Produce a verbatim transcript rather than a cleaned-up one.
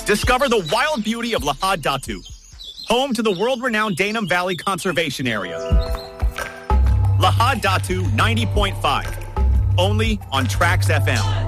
Discover the wild beauty of Lahad Datu, home to the world-renowned Danum Valley Conservation Area. Lahad Datu ninety point five, only on Trax F M.